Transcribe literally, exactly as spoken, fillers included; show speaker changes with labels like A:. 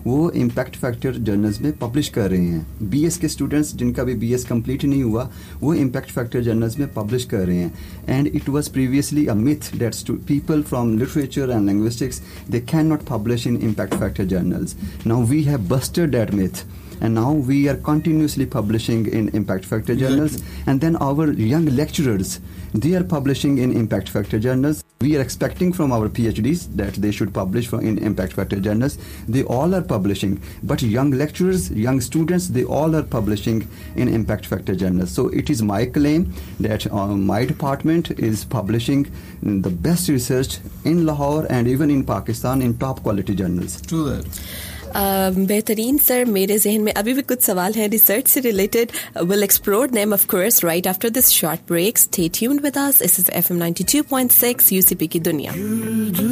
A: वो impact factor journals में publish कर रहे हैं. बीएस के स्टूडेंट्स जिनका भी बीएस कंप्लीट नहीं हुआ वो इम्पैक्ट फैक्टर जर्नल्स में पब्लिश कर रहे हैं. And it was previously a myth that people from literature and linguistics they can not publish in impact factor journals. Now we have Busted that myth. And now we are continuously publishing in impact factor journals. Exactly. And then our young lecturers, they are publishing in impact factor journals. We are expecting from our PhDs that they should publish for in impact factor journals. They all are publishing. But young lecturers, young students, they all are publishing in impact factor journals. So it is my claim that uh, my department is publishing the best research in Lahore and even in Pakistan in top quality journals.
B: True that.
C: Uh, बेहतरीन sir. मेरे जहन में अभी भी कुछ सवाल हैं research से related. We'll explore them of course right after this short break. Stay tuned with us. This is F M ninety-two point six U C P की दुनिया.